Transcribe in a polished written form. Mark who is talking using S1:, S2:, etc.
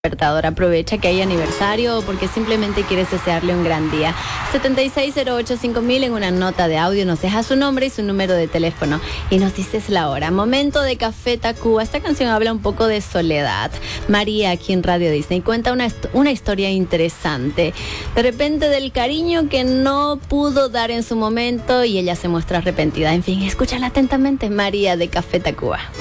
S1: Despertador, aprovecha que hay aniversario o porque simplemente quieres desearle un gran día. 76085000 en una nota de audio nos deja su nombre y su número de teléfono y nos dices la hora. Momento de Café Tacuba. Esta canción habla un poco de soledad. María aquí en Radio Disney cuenta una historia interesante. De repente del cariño que no pudo dar en su momento y ella se muestra arrepentida. En fin, escúchala atentamente. María de Café Tacuba.